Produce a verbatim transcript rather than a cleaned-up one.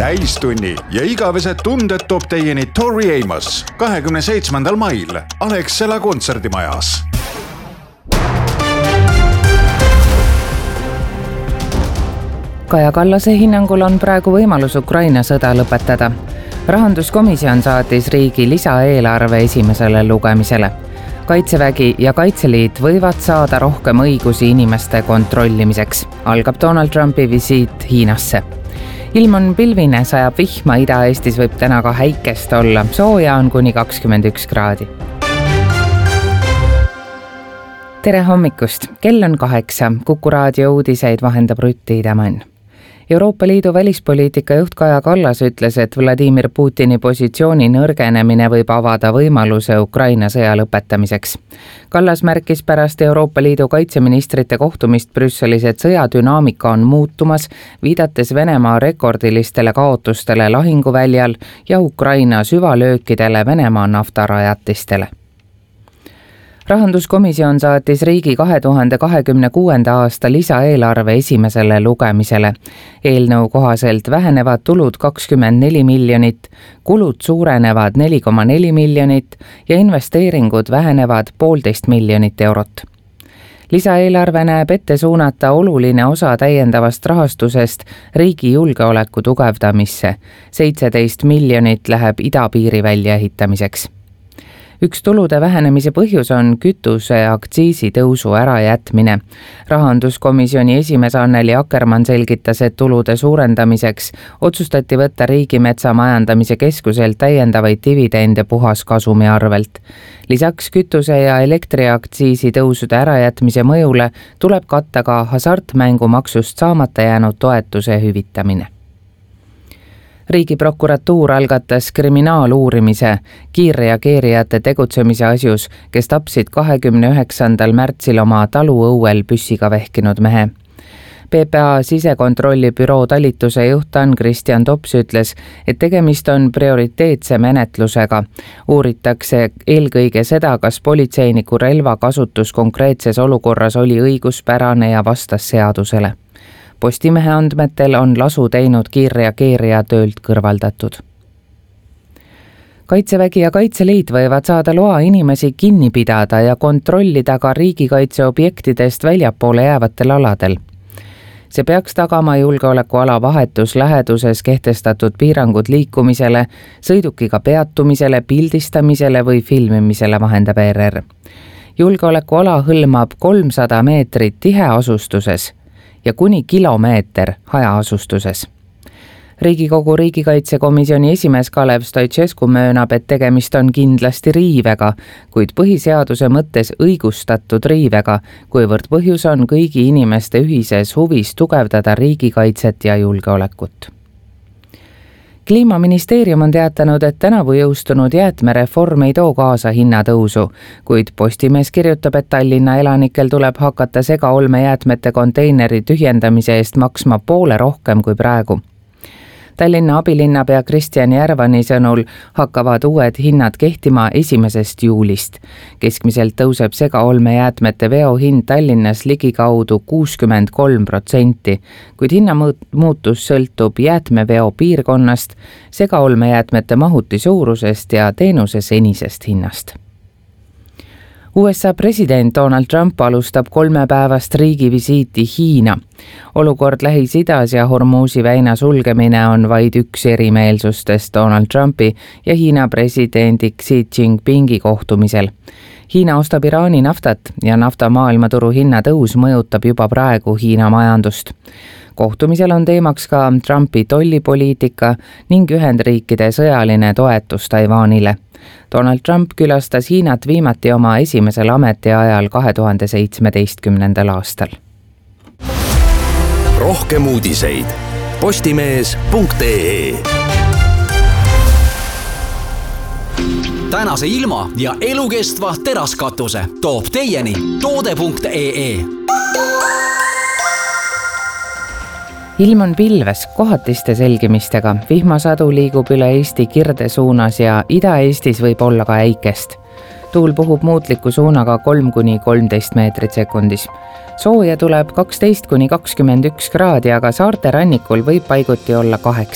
täistunni ja igavesed tunded toob teieni Tori Amos kahekümne seitsmendal mail Alexela kontserdimajas. Kaja Kallase hinnangul on praegu võimalus Ukraina sõda lõpetada. Rahanduskomisjon saatis riigi lisaeelarve esimesele lugemisele. Kaitsevägi ja Kaitseliit võivad saada rohkem õigusi inimeste kontrollimiseks. Algab Donald Trumpi visiit Hiinasse. Ilm on pilvine, sajab vihma, Ida-Eestis võib täna ka häikest olla. Sooja on kuni kakskümmend üks kraadi. Tere hommikust! Kell on kaheksa. Kuku raadio uudiseid vahendab Rutti Idemann. Euroopa Liidu välispoliitika juht Kaja Kallas ütles, et Vladimir Putini positsiooni nõrgenemine võib avada võimaluse Ukraina sõja lõpetamiseks. Kallas märkis pärast Euroopa Liidu kaitseministrite kohtumist Brüsselis, et sõja dünaamika on muutumas, viidates Venemaa rekordilistele kaotustele lahinguväljal ja Ukraina süvalöökidele Venemaa naftarajatistele. Rahanduskomisjon saatis riigi kahe tuhande kahekümne kuuenda aasta lisaeelarve esimesele lugemisele. Eelnõu kohaselt vähenevad tulud kakskümmend neli miljonit, kulud suurenevad neli koma neli miljonit ja investeeringud vähenevad poolteist miljonit eurot. Lisaeelarve näeb ette suunata oluline osa täiendavast rahastusest riigi julgeoleku tugevdamisse. seitseteist miljonit läheb idapiiri väljaehitamiseks. Üks tulude vähenemise põhjus on kütuse aktsiisi tõusu ärajätmine. Rahanduskomisjoni esimees Anneli Akkermann selgitas, et tulude suurendamiseks otsustati võtta Riigimetsa Majandamise Keskuselt täiendavaid dividende puhaskasumi arvelt. Lisaks kütuse ja elektriaktsiisi tõusude ärajätmise mõjule tuleb katta ka hasartmängumaksust saamata jäänud toetuse hüvitamine. Riigiprokuratuur algatas kriminaaluurimise kiirreageerijate tegutsemise asjus, kes tapsid kahekümne üheksandal märtsil oma taluõuel püssiga vehkinud mehe. P P A sisekontrolli büroo talituse juht Ann-Christian Tops ütles, et tegemist on prioriteetse menetlusega. Uuritakse eelkõige seda, kas politseiniku relva kasutus konkreetses olukorras oli õiguspärane ja vastas seadusele. Postimehe andmetel on lasu teinud kiirreageerija töölt kõrvaldatud. Kaitsevägi ja Kaitseliit võivad saada loa inimesi kinni pidada ja kontrollida ka riigikaitseobjektidest väljapoole jäävatel aladel. See peaks tagama julgeolekuala vahetus läheduses kehtestatud piirangud liikumisele, sõidukiga peatumisele, pildistamisele või filmimisele, vahendab E R R. Julgeolekuala hõlmab kolmsada meetrit tiheasustuses ja kuni kilomeeter hajaasustuses. Riigikogu riigikaitsekomisjoni esimees Kalev Stoicescu möönab, et tegemist on kindlasti riivega, kuid põhiseaduse mõttes õigustatud riivega, kuivõrd põhjus on kõigi inimeste ühises huvis tugevdada riigikaitset ja julgeolekut. Kliimaministeerium on teatanud, et tänavu jõustunud jäätmereform ei too kaasa hinnatõusu, kuid Postimees kirjutab, et Tallinna elanikel tuleb hakata segaolmejäätmete konteineri tühjendamise eest maksma poole rohkem kui praegu. Tallinna abilinnapea Kristjan Järvani sõnul hakkavad uued hinnad kehtima esimesest juulist. Keskmiselt tõuseb segaolmejäätmete veo hind Tallinnas ligikaudu kuuskümmend kolm protsenti, kuid hinnamuutus sõltub jäätmeveo piirkonnast, segaolmejäätmete mahuti suurusest ja teenuse senisest hinnast. U S A president Donald Trump alustab kolmepäevast riigivisiiti Hiina. Olukord Lähis-Idas ja Hormuzi väina sulgemine on vaid üks erimeelsustest Donald Trumpi ja Hiina presidendi Xi Jinpingi kohtumisel. Hiina ostab Iraani naftat ja nafta maailmaturu hinnatõus mõjutab juba praegu Hiina majandust. Kohtumisel on teemaks ka Trumpi tollipoliitika ning Ühendriikide sõjaline toetus Taiwanile. Donald Trump külastas Hiinat viimati oma esimesel ametiajal kahe tuhande seitsmeteistkümnendal aastal. Rohkem uudiseid postimees punkt ee. Tänase ilma ja elukestva teraskatuse toob teieni toode punkt ee. Ilm on pilves kohatiste selgimistega. Vihmasadu liigub üle Eesti kirde suunas ja Ida-Eestis võib olla ka äikest. Tuul puhub muutliku suunaga kolm kuni kolmteist meetrit sekundis. Sooja tuleb kaksteist kuni kakskümmend üks kraadi, aga saarte rannikul võib paiguti olla kaheksa.